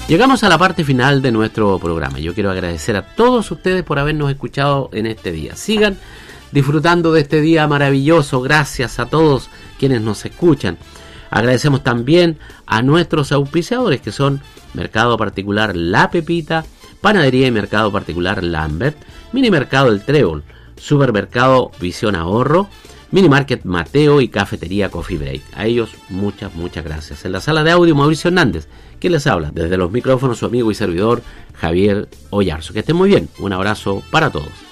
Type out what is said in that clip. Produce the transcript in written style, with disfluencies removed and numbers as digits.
Llegamos a la parte final de nuestro programa. Yo quiero agradecer a todos ustedes por habernos escuchado en este día. Sigan disfrutando de este día maravilloso. Gracias a todos quienes nos escuchan. Agradecemos también a nuestros auspiciadores, que son Mercado Particular La Pepita, Panadería y Mercado Particular Lambert, Mini Mercado El Trébol, Supermercado Visión Ahorro, Mini Market Mateo y Cafetería Coffee Break. A ellos muchas gracias. En la sala de audio, Mauricio Hernández, que les habla desde los micrófonos, su amigo y servidor Javier Ollarzo. Que estén muy bien. Un abrazo para todos.